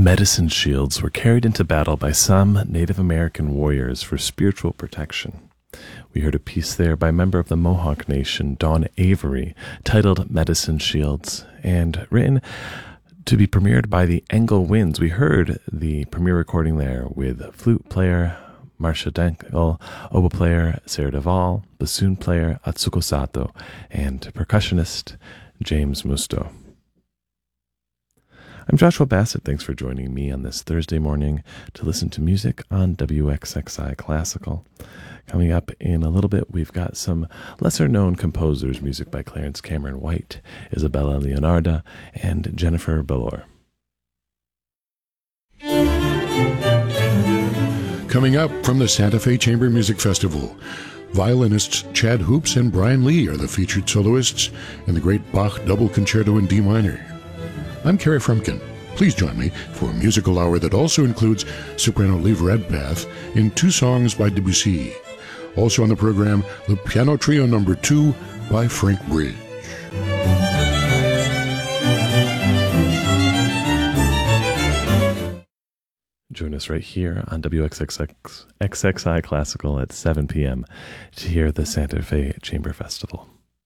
Medicine shields were carried into battle by some Native American warriors for spiritual protection. We heard a piece there by a member of the Mohawk Nation, Dawn Avery, titled Medicine Shields, and written to be premiered by the Engel Winds. We heard the premiere recording there with flute player Marcia Denkel, oboe player Sarah Duvall, bassoon player Atsuko Sato, and percussionist James Musto. I'm Joshua Bassett. Thanks for joining me on this Thursday morning to listen to music on WXXI Classical. Coming up in a little bit, we've got some lesser-known composers, music by Clarence Cameron White, Isabella Leonarda, and Jennifer Bellor. Coming up from the Santa Fe Chamber Music Festival, violinists Chad Hoops and Brian Lee are the featured soloists in the great Bach Double Concerto in D minor. I'm Kerry Frumkin. Please join me for a musical hour that also includes soprano Liv Redpath in two songs by Debussy. Also on the program, the Piano Trio No. 2 by Frank Bridge. Join us right here on WXXI Classical at 7 p.m. to hear the Santa Fe Chamber Festival.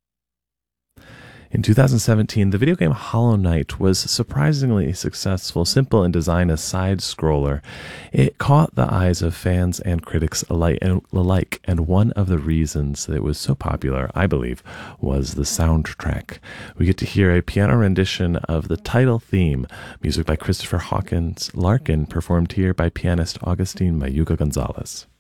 In 2017, the video game Hollow Knight was surprisingly successful. Simple in design, a side-scroller. It caught the eyes of fans and critics alike, and one of the reasons that it was so popular, I believe, was the soundtrack. We get to hear a piano rendition of the title theme, music by Christopher Hawkins Larkin, performed here by pianist Augustine Mayuga Gonzalez.